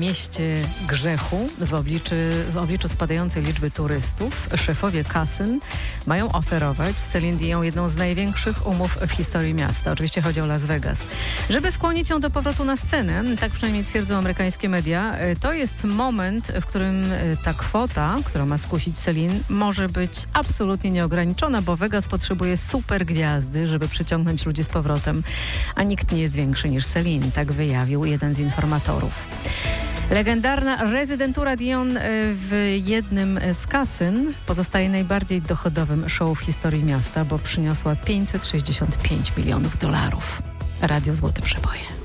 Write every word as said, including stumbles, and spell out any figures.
mieście grzechu w obliczu, w obliczu spadającej liczby turystów szefowie kasyn mają oferować Celine Dion jedną z największych umów w historii miasta. Oczywiście chodzi o Las Vegas. Żeby skłonić ją do powrotu na scenę, tak przynajmniej twierdzą amerykańskie media, to jest moment, w którym ta kwota, która ma skusić Celine, może być absolutnie nieograniczona, bo Vegas potrzebuje super gwiazdy, żeby przyciągnąć ludzi z powrotem, a nikt nie jest większy niż Celine, tak wyjawił jeden z informatorów. Legendarna rezydentura Dion w jednym z kasyn pozostaje najbardziej dochodowym show w historii miasta, bo przyniosła pięćset sześćdziesiąt pięć milionów dolarów. Radio Złote Przeboje.